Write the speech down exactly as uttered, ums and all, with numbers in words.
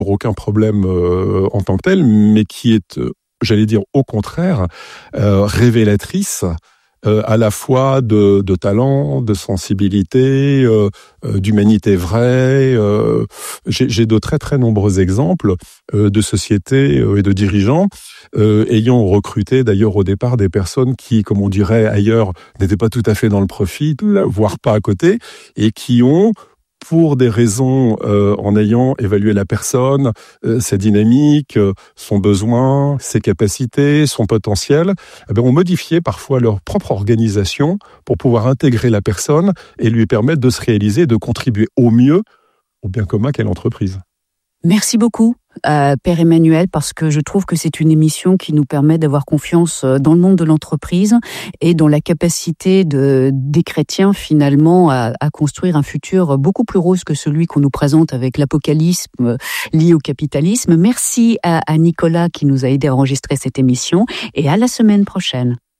pour aucun problème euh, en tant que tel, mais qui est, euh, j'allais dire au contraire, euh, révélatrice euh, à la fois de, de talent, de sensibilité, euh, euh, d'humanité vraie. Euh, j'ai, j'ai de très très nombreux exemples euh, de sociétés euh, et de dirigeants euh, ayant recruté d'ailleurs au départ des personnes qui, comme on dirait ailleurs, n'étaient pas tout à fait dans le profit, voire pas à côté, et qui ont pour des raisons, euh, en ayant évalué la personne, euh, sa dynamique, euh, son besoin, ses capacités, son potentiel, eh bien, ont modifié parfois leur propre organisation pour pouvoir intégrer la personne et lui permettre de se réaliser, de contribuer au mieux au bien commun qu'est l'entreprise. Merci beaucoup, euh, Père Emmanuel, parce que je trouve que c'est une émission qui nous permet d'avoir confiance dans le monde de l'entreprise et dans la capacité de, des chrétiens, finalement, à, à construire un futur beaucoup plus rose que celui qu'on nous présente avec l'apocalypse lié au capitalisme. Merci à, à Nicolas qui nous a aidé à enregistrer cette émission et à la semaine prochaine.